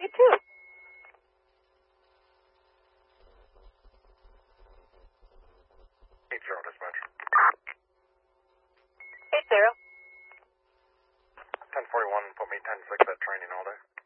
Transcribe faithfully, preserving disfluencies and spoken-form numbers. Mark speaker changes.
Speaker 1: You too.
Speaker 2: Eight zero dispatch.
Speaker 1: Eight zero.
Speaker 2: Ten forty one. Put me ten six at training all day.